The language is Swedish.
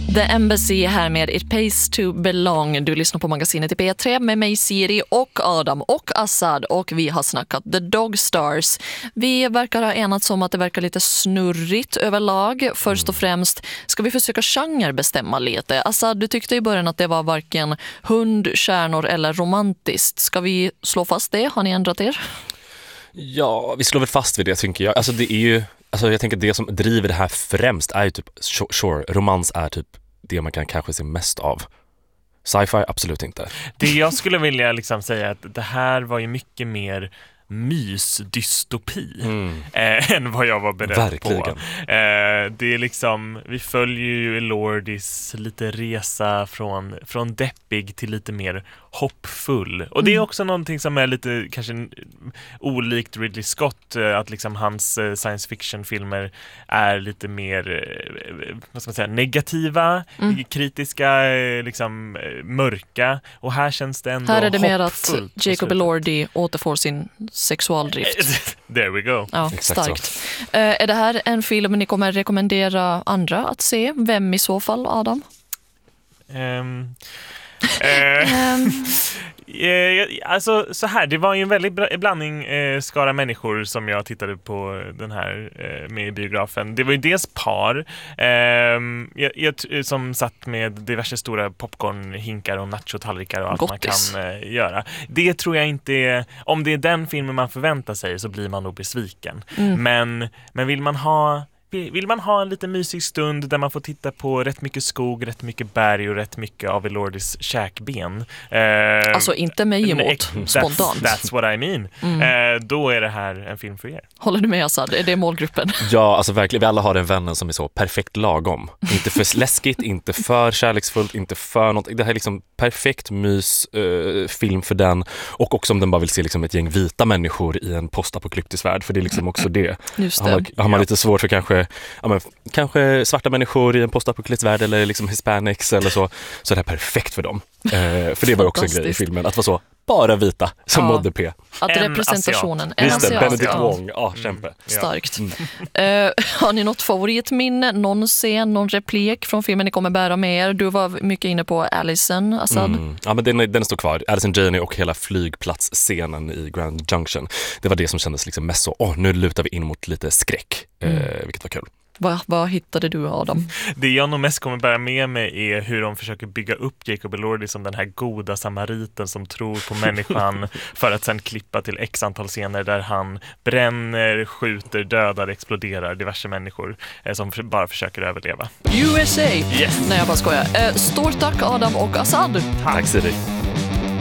The Embassy här med It Pays to Belong. Du lyssnar på magasinet i P3 med mig Siri och Adam och Assad, och vi har snackat The Dog Stars. Vi verkar ha enats om att det verkar lite snurrigt överlag. Först och främst ska vi försöka genrebestämma lite. Assad, du tyckte i början att det var varken hund, kärnor eller romantiskt. Ska vi slå fast det? Har ni ändrat er? Ja, vi slår väl fast vid det, tycker jag. Alltså det är ju, alltså jag tänker att det som driver det här främst är ju typ, sure, romans är typ det man kan kanske se mest av. Sci-fi, absolut inte. Det jag skulle vilja liksom säga att det här var ju mycket mer mysdystopi än vad jag var beredd på. Det är liksom, vi följer ju Elordis lite resa från deppig till lite mer hoppfull. Och det är också någonting som är lite kanske olikt Ridley Scott, att liksom hans science fiction-filmer är lite mer, vad ska man säga, negativa, kritiska, liksom mörka. Och här känns det ändå hoppfullt. Här är det mer att Jacob Elordi återfår sin sexualdrift. There we go. Ja, starkt. Är det här en film ni kommer rekommendera andra att se? Vem i så fall, Adam? Alltså så här, det var ju en väldigt blandning skara människor som jag tittade på den här med i biografen. Det var ju dels par jag som satt med diverse stora popcornhinkar och nachotallrikar och allt Gottis. Man kan göra. Det tror jag inte är, om det är den filmen man förväntar sig så blir man nog besviken. Men vill man ha en lite mysig stund där man får titta på rätt mycket skog, rätt mycket berg och rätt mycket av Elordis käkben. Alltså inte mig emot, spontant. That's what I mean. Då är det här en film för er. Håller du med, Assad? Är det målgruppen? Ja, alltså verkligen. Vi alla har en vännen som är så perfekt lagom. Inte för läskigt, inte för kärleksfullt, inte för något. Det här är liksom perfekt film för den. Och också om den bara vill se liksom ett gäng vita människor i en postapokalyptisk värld. För det är liksom också det. Just det. Har man lite svårt för kanske svarta människor i en postapokalyptisk värld eller liksom hispanics eller så är det här perfekt för dem. För det var också en grej i filmen, att vara så bara vita som mådde P. Att representationen är Just det, Benedict Wong. Kämpe. Starkt. Har ni något favoritminne, någon scen, någon replik från filmen ni kommer bära med er? Du var mycket inne på Allison, Assad. Ja, men den står kvar. Allison Janney och hela flygplatsscenen i Grand Junction. Det var det som kändes liksom mest så, nu lutar vi in mot lite skräck, vilket var kul. Vad hittade du, Adam? Det jag nog mest kommer bära med mig är hur de försöker bygga upp Jacob Elordi som den här goda samariten som tror på människan för att sen klippa till x antal scener där han bränner, skjuter, dödar, exploderar diverse människor som bara försöker överleva. USA! Yes. Nej, jag bara skojar. Stort tack, Adam och Assad. Tack Siri.